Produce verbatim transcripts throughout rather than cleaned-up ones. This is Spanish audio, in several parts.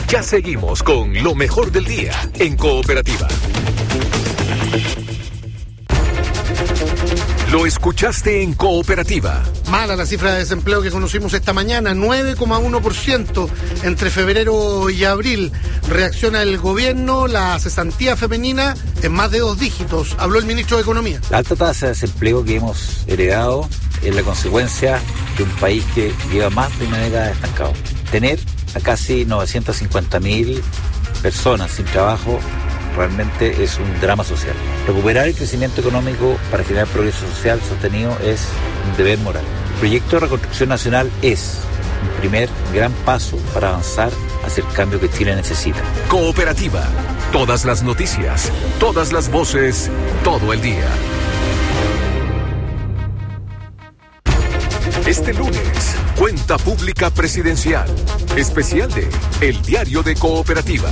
Ya seguimos con lo mejor del día en Cooperativa. Lo escuchaste en Cooperativa. Mala la cifra de desempleo que conocimos esta mañana, nueve coma uno por ciento entre febrero y abril. Reacciona el gobierno, la cesantía femenina en más de dos dígitos. Habló el ministro de Economía. La alta tasa de desempleo que hemos heredado es la consecuencia de un país que lleva más de una década estancado. Tener a casi novecientas cincuenta mil personas sin trabajo realmente es un drama social. Recuperar el crecimiento económico para generar progreso social sostenido es un deber moral. El proyecto de reconstrucción nacional es un primer gran paso para avanzar hacia el cambio que Chile necesita. Cooperativa. Todas las noticias, todas las voces, todo el día. Este lunes, Cuenta Pública Presidencial. Especial de El Diario de Cooperativa.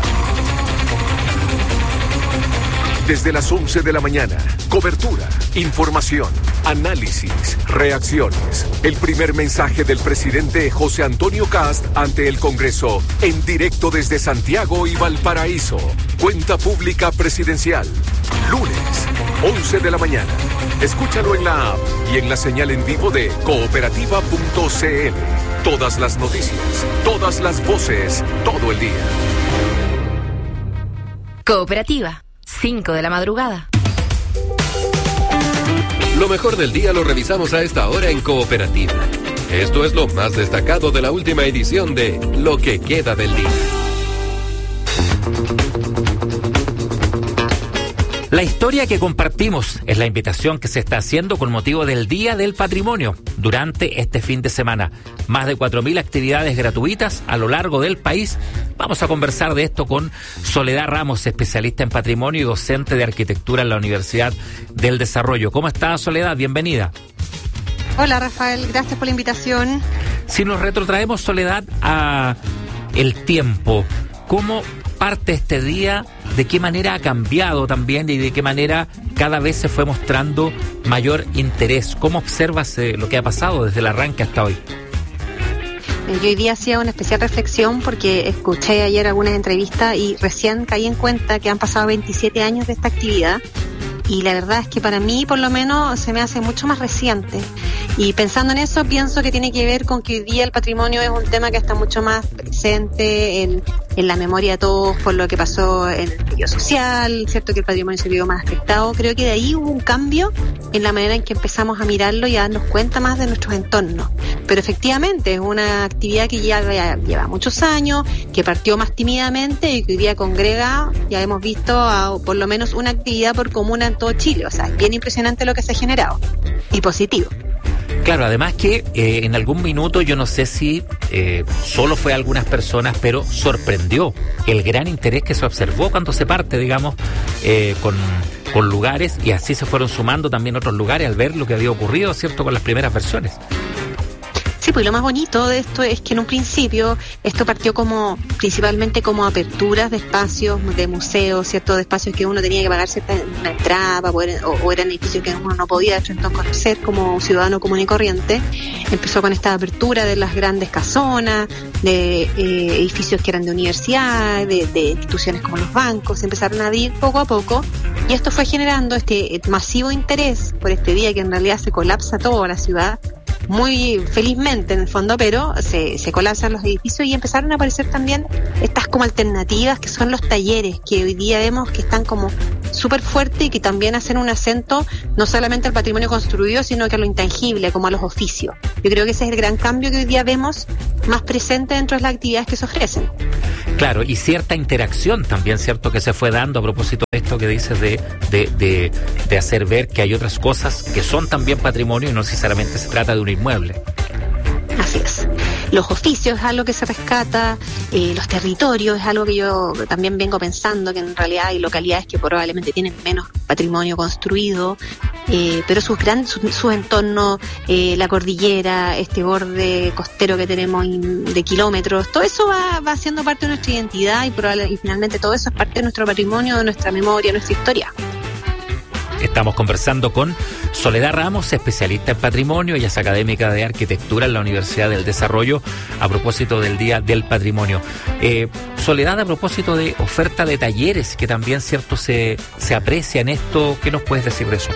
Desde las once de la mañana, cobertura, información, análisis, reacciones. El primer mensaje del presidente José Antonio Kast ante el Congreso, en directo desde Santiago y Valparaíso. Cuenta Pública Presidencial. Lunes, once de la mañana. Escúchalo en la app y en la señal en vivo de cooperativa punto c l. Todas las noticias, todas las voces, todo el día. Cooperativa. cinco de la madrugada. Lo mejor del día lo revisamos a esta hora en Cooperativa. Esto es lo más destacado de la última edición de Lo que queda del día. La historia que compartimos es la invitación que se está haciendo con motivo del Día del Patrimonio durante este fin de semana. Más de cuatro mil actividades gratuitas a lo largo del país. Vamos a conversar de esto con Soledad Ramos, especialista en patrimonio y docente de arquitectura en la Universidad del Desarrollo. ¿Cómo está, Soledad? Bienvenida. Hola, Rafael. Gracias por la invitación. Si nos retrotraemos, Soledad, a el tiempo, ¿cómo parte este día? ¿De qué manera ha cambiado también y de qué manera cada vez se fue mostrando mayor interés? ¿Cómo observas eh, lo que ha pasado desde el arranque hasta hoy? Yo hoy día hacía una especial reflexión porque escuché ayer algunas entrevistas y recién caí en cuenta que han pasado veintisiete años de esta actividad y la verdad es que para mí por lo menos se me hace mucho más reciente. Y pensando en eso, pienso que tiene que ver con que hoy día el patrimonio es un tema que está mucho más presente en, en la memoria de todos por lo que pasó en el medio social, cierto que el patrimonio se vio más afectado. Creo que de ahí hubo un cambio en la manera en que empezamos a mirarlo y a darnos cuenta más de nuestros entornos. Pero efectivamente es una actividad que ya lleva muchos años, que partió más tímidamente y que hoy día congrega, ya hemos visto, a, por lo menos una actividad por comuna en todo Chile. O sea, es bien impresionante lo que se ha generado y positivo. Claro, además que eh, en algún minuto, yo no sé si eh, solo fue a algunas personas, pero sorprendió el gran interés que se observó cuando se parte, digamos, eh, con, con lugares, y así se fueron sumando también otros lugares al ver lo que había ocurrido, ¿cierto?, con las primeras versiones. Sí, pues lo más bonito de esto es que en un principio esto partió como principalmente como aperturas de espacios, de museos, ¿cierto? De espacios que uno tenía que pagar cierta una entrada para poder, o, o eran edificios que uno no podía entonces conocer como ciudadano común y corriente. Empezó con esta apertura de las grandes casonas, de eh, edificios que eran de universidades, de, de instituciones como los bancos, se empezaron a abrir poco a poco y esto fue generando este masivo interés por este día que en realidad se colapsa toda la ciudad. Muy felizmente en el fondo, pero se, se colapsan los edificios y empezaron a aparecer también estas como alternativas que son los talleres, que hoy día vemos que están como súper fuertes y que también hacen un acento no solamente al patrimonio construido, sino que a lo intangible, como a los oficios. Yo creo que ese es el gran cambio que hoy día vemos más presente dentro de las actividades que se ofrecen. Claro, y cierta interacción también, ¿cierto?, que se fue dando a propósito de esto que dices de, de, de, de hacer ver que hay otras cosas que son también patrimonio y no necesariamente se trata de un inmueble. Así es. Los oficios es algo que se rescata, eh, los territorios es algo que yo también vengo pensando, que en realidad hay localidades que probablemente tienen menos patrimonio construido, eh, pero sus grandes, sus, sus entornos, eh, la cordillera, este borde costero que tenemos de kilómetros, todo eso va, va siendo parte de nuestra identidad y, probable, y finalmente todo eso es parte de nuestro patrimonio, de nuestra memoria, de nuestra historia. Estamos Estamos conversando con Soledad Ramos, especialista en patrimonio. Ella es académica de arquitectura en la Universidad del Desarrollo, a propósito del Día del Patrimonio. Eh, Soledad, a propósito de oferta de talleres, que también, cierto, se, se aprecia en esto, ¿qué nos puedes decir de eso?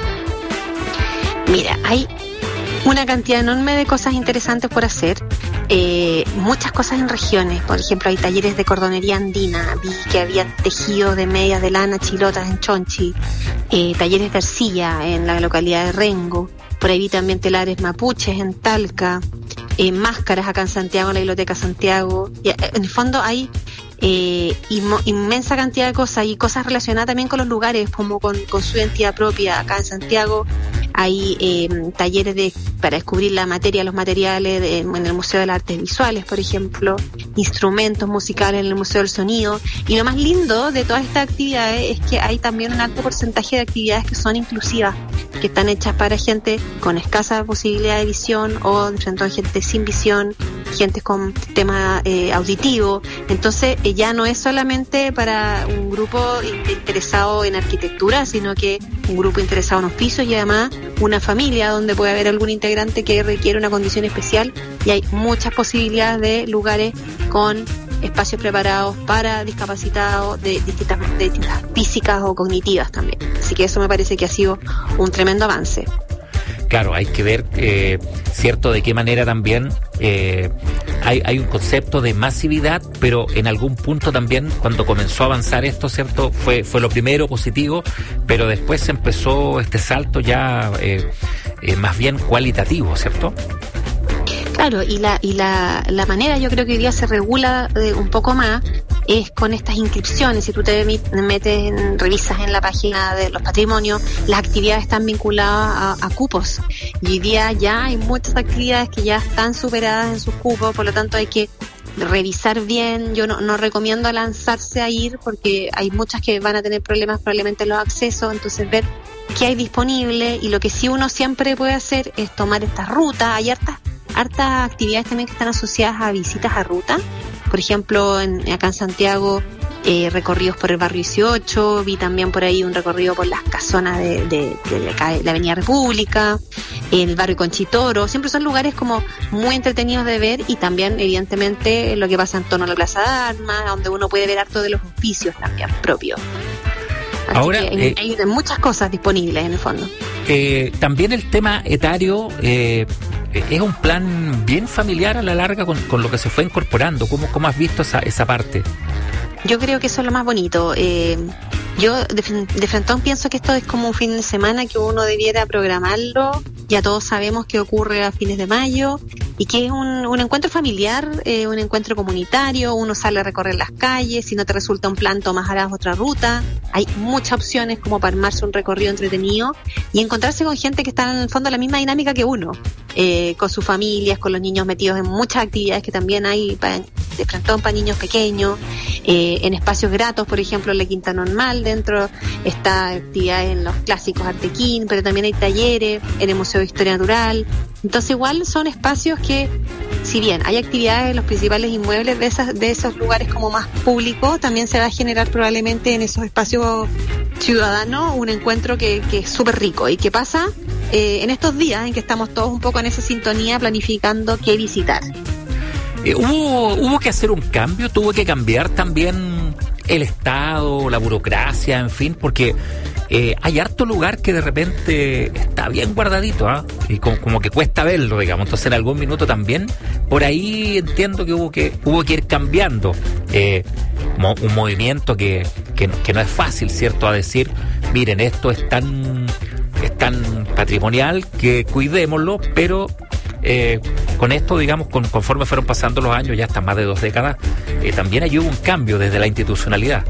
Mira, hay una cantidad enorme de cosas interesantes por hacer. Eh, muchas cosas en regiones. Por ejemplo, hay talleres de cordonería andina. Vi que había tejido de medias de lana, chilotas en Chonchi. Eh, talleres de arcilla en la localidad de Rengo. Por ahí vi también telares mapuches en Talca. Eh, máscaras acá en Santiago, en la Biblioteca Santiago. Y, en el fondo hay eh, inmo, inmensa cantidad de cosas y cosas relacionadas también con los lugares, como con, con su identidad propia. Acá en Santiago hay eh, talleres de para descubrir la materia, los materiales de, en el Museo de las Artes Visuales, por ejemplo, instrumentos musicales en el Museo del Sonido. Y lo más lindo de todas estas actividades es que hay también un alto porcentaje de actividades que son inclusivas, que están hechas para gente con escasa posibilidad de visión o de frente a gente sin visión, gente con tema eh, auditivo. Entonces eh, ya no es solamente para un grupo interesado en arquitectura, sino que un grupo interesado en oficios y además una familia donde puede haber algún integrante que requiere una condición especial, y hay muchas posibilidades de lugares con espacios preparados para discapacitados de distintas, de distintas físicas o cognitivas también. Así que eso me parece que ha sido un tremendo avance. Claro, hay que ver, eh, cierto, de qué manera también eh, hay, hay un concepto de masividad, pero en algún punto también, cuando comenzó a avanzar esto, cierto, fue fue lo primero positivo, pero después se empezó este salto ya eh, eh, más bien cualitativo, ¿cierto? Claro, y la y la, la manera, yo creo que hoy día se regula eh, un poco más, es con estas inscripciones. Si tú te metes, en, revisas en la página de los patrimonios, las actividades están vinculadas a, a cupos. Y hoy día ya hay muchas actividades que ya están superadas en sus cupos, por lo tanto hay que revisar bien. Yo no, no recomiendo lanzarse a ir porque hay muchas que van a tener problemas probablemente en los accesos, entonces ver qué hay disponible. Y lo que sí uno siempre puede hacer es tomar estas rutas. Hay hartas hartas actividades también que están asociadas a visitas a ruta. Por ejemplo, en, acá en Santiago, eh, recorridos por el barrio dieciocho, vi también por ahí un recorrido por las casonas de, de, de, de acá, de la Avenida República, el barrio Conchitoro. Siempre son lugares como muy entretenidos de ver, y también evidentemente lo que pasa en torno a la Plaza de Armas, donde uno puede ver harto de los oficios también propios. Así Ahora, que hay, eh, hay muchas cosas disponibles en el fondo. Eh, también el tema etario eh, es un plan bien familiar a la larga con, con lo que se fue incorporando. ¿Cómo, cómo has visto esa, esa parte? Yo creo que eso es lo más bonito. Eh, yo de, de frente pienso que esto es como un fin de semana que uno debiera programarlo. Ya todos sabemos que ocurre a fines de mayo y que es un, un encuentro familiar, eh, un encuentro comunitario. Uno sale a recorrer las calles. Si no te resulta un plan, tomas a otra ruta. Hay muchas opciones como para armarse un recorrido entretenido y encontrarse con gente que está en el fondo en la misma dinámica que uno, eh, con sus familias, con los niños metidos en muchas actividades que también hay para, de frente para niños pequeños, eh, en espacios gratos, por ejemplo en la Quinta Normal, dentro está actividades en los clásicos Artequín, pero también hay talleres en el Museo de Historia Natural. Entonces igual son espacios que, si bien hay actividades en los principales inmuebles de esas, de esos lugares como más públicos, también se va a generar probablemente en esos espacios ciudadanos un encuentro que, que es súper rico y que pasa eh, en estos días en que estamos todos un poco en esa sintonía planificando qué visitar. Eh, hubo, hubo que hacer un cambio, tuvo que cambiar también el Estado, la burocracia, en fin, porque eh, hay harto lugar que de repente está bien guardadito, ¿ah? Y como, como que cuesta verlo, digamos. Entonces en algún minuto también por ahí entiendo que hubo que hubo que ir cambiando eh, mo, un movimiento que, que, que no es fácil, ¿cierto? A decir, miren, esto es tan, es tan patrimonial que cuidémoslo, pero Eh, con esto, digamos, con, conforme fueron pasando los años, ya hasta más de dos décadas, eh, también hay hubo un cambio desde la institucionalidad.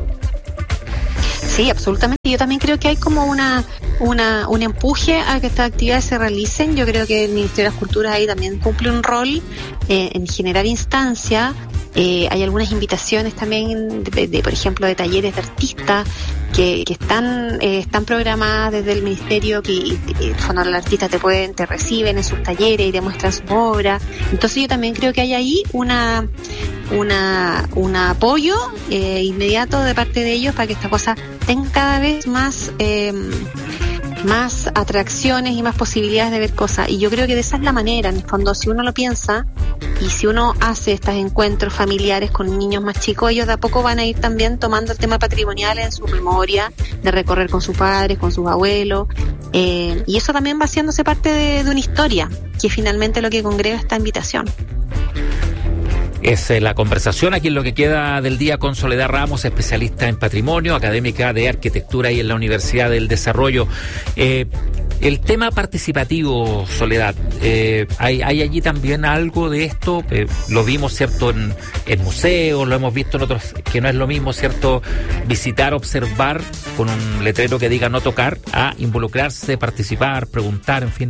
Sí, absolutamente. Yo también creo que hay como una, una un empuje a que estas actividades se realicen. Yo creo que el Ministerio de las Culturas ahí también cumple un rol eh, en generar instancias. Eh, hay algunas invitaciones también, de, de, por ejemplo, de talleres de artistas que, que están eh, están programadas desde el Ministerio, que y, y, el fondo los artistas te pueden te reciben en sus talleres y te muestran sus obras. Entonces yo también creo que hay ahí una una un apoyo eh, inmediato de parte de ellos para que esta cosa tenga cada vez más eh, más atracciones y más posibilidades de ver cosas. Y yo creo que de esa es la manera, en el fondo, si uno lo piensa y si uno hace estos encuentros familiares con niños más chicos, ellos de a poco van a ir también tomando el tema patrimonial en su memoria, de recorrer con sus padres, con sus abuelos, eh, y eso también va haciéndose parte de, de una historia, que finalmente lo que congrega esta invitación. Es eh, la conversación aquí en lo que queda del día con Soledad Ramos, especialista en patrimonio, académica de arquitectura y en la Universidad del Desarrollo. Eh, el tema participativo, Soledad, eh, hay, hay allí también algo de esto, eh, lo vimos, ¿cierto?, en, en museos, lo hemos visto en otros, que no es lo mismo, ¿cierto?, visitar, observar con un letrero que diga no tocar, a involucrarse, participar, preguntar, en fin.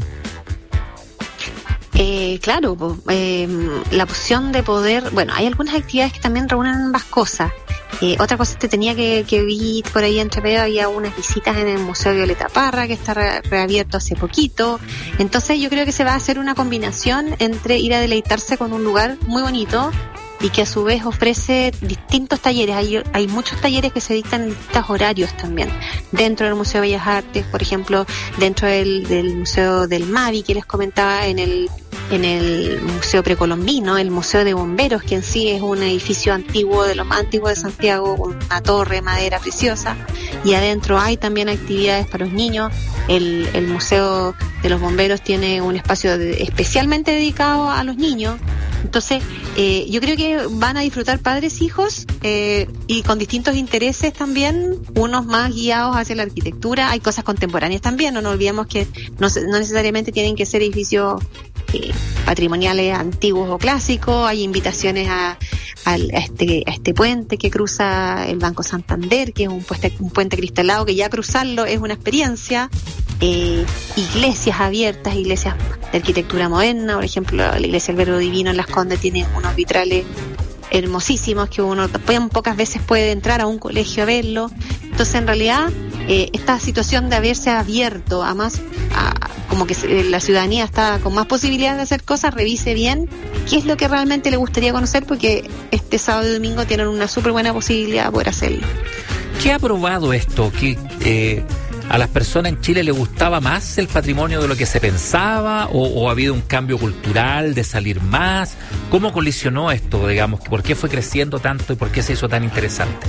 Eh, claro, eh, la opción de poder, bueno, hay algunas actividades que también reúnen ambas cosas. Eh, otra cosa que tenía que, que vi por ahí entre medio, había unas visitas en el Museo Violeta Parra, que está re, reabierto hace poquito. Entonces yo creo que se va a hacer una combinación entre ir a deleitarse con un lugar muy bonito y que a su vez ofrece distintos talleres. Hay, hay muchos talleres que se dictan en distintos horarios también. Dentro del Museo de Bellas Artes, por ejemplo, dentro del, del Museo del Mavi, que les comentaba, en el en el Museo Precolombino, el Museo de Bomberos, que en sí es un edificio antiguo, de los más antiguos de Santiago, una torre de madera preciosa, y adentro hay también actividades para los niños. El, el Museo de los Bomberos tiene un espacio de, especialmente dedicado a los niños. Entonces, eh, yo creo que van a disfrutar padres, hijos, eh, y con distintos intereses también, unos más guiados hacia la arquitectura. Hay cosas contemporáneas también, no nos olvidemos que no, no necesariamente tienen que ser edificios eh, patrimoniales antiguos o clásicos. Hay invitaciones a, a, a, este, a este puente que cruza el Banco Santander, que es un puente, un puente cristalado, que ya cruzarlo es una experiencia. Eh, iglesias abiertas, iglesias de arquitectura moderna, por ejemplo, la iglesia del Verbo Divino en Las Condes tiene unos vitrales hermosísimos que uno pocas veces puede entrar a un colegio a verlo. Entonces, en realidad, eh, esta situación de haberse abierto a más, a, como que se, la ciudadanía está con más posibilidades de hacer cosas, revise bien qué es lo que realmente le gustaría conocer, porque este sábado y domingo tienen una súper buena posibilidad de poder hacerlo. ¿Qué ha probado esto? ¿Qué, eh... ¿A las personas en Chile les gustaba más el patrimonio de lo que se pensaba o, o ha habido un cambio cultural de salir más? ¿Cómo colisionó esto, digamos? ¿Por qué fue creciendo tanto y por qué se hizo tan interesante?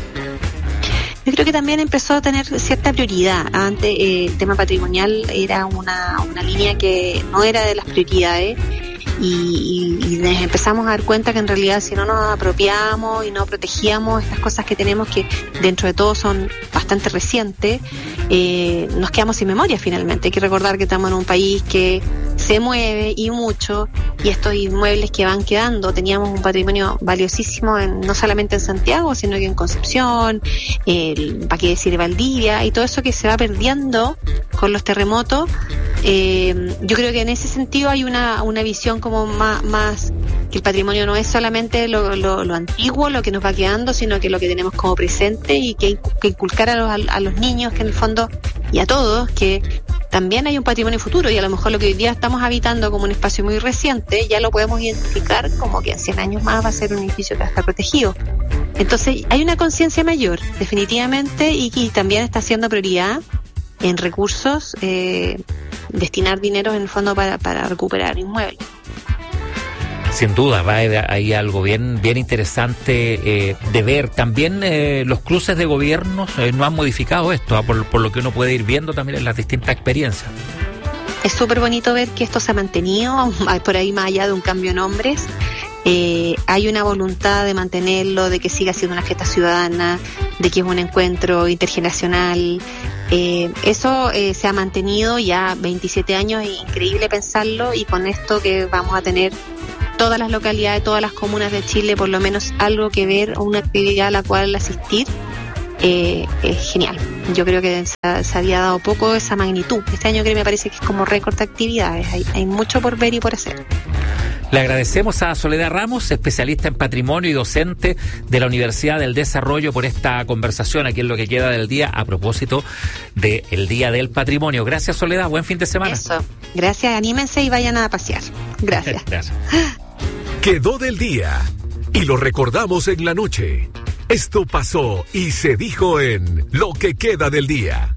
Yo creo que también empezó a tener cierta prioridad. Antes eh, el tema patrimonial era una, una línea que no era de las prioridades. Y, y, y nos empezamos a dar cuenta que en realidad si no nos apropiamos y no protegíamos estas cosas que tenemos, que dentro de todo son bastante recientes, eh, nos quedamos sin memoria finalmente. Hay que recordar que estamos en un país que se mueve y mucho, y estos inmuebles que van quedando, teníamos un patrimonio valiosísimo en, no solamente en Santiago, sino que en Concepción, el, para qué decir, Valdivia, y todo eso que se va perdiendo con los terremotos. Eh, yo creo que en ese sentido hay una, una visión como más, más que el patrimonio no es solamente lo, lo, lo antiguo, lo que nos va quedando, sino que lo que tenemos como presente, y que, que inculcar a los, a los niños, que en el fondo, y a todos, que también hay un patrimonio futuro, y a lo mejor lo que hoy día estamos habitando como un espacio muy reciente, ya lo podemos identificar como que en cien años más va a ser un edificio que va a estar protegido. Entonces hay una conciencia mayor, definitivamente, y que también está siendo prioridad en recursos, eh, destinar dinero en el fondo para, para recuperar inmuebles. Sin duda, va ahí algo bien bien interesante eh, de ver. También eh, los cruces de gobiernos eh, no han modificado esto, ¿eh? por, por lo que uno puede ir viendo también en las distintas experiencias. Es súper bonito ver que esto se ha mantenido, por ahí más allá de un cambio de nombres. Eh, hay una voluntad de mantenerlo, de que siga siendo una fiesta ciudadana, de que es un encuentro intergeneracional. Eh, eso eh, se ha mantenido ya veintisiete años, es increíble pensarlo, y con esto que vamos a tener todas las localidades, todas las comunas de Chile, por lo menos algo que ver, una actividad a la cual asistir, eh, es genial. Yo creo que se, se había dado poco esa magnitud. Este año creo que me parece que es como récord de actividades, hay, hay mucho por ver y por hacer. Le agradecemos a Soledad Ramos, especialista en patrimonio y docente de la Universidad del Desarrollo, por esta conversación aquí en lo que queda del día a propósito del Día del Patrimonio. Gracias, Soledad, buen fin de semana. Eso, gracias, anímense y vayan a pasear. Gracias. Gracias. Quedó del día y lo recordamos en la noche. Esto pasó y se dijo en Lo que queda del día.